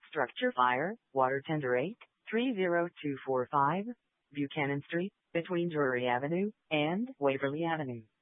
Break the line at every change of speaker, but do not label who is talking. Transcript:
Structure fire, water tender 8, 30245, Buchanan Street, between Drury Avenue and Waverly Avenue.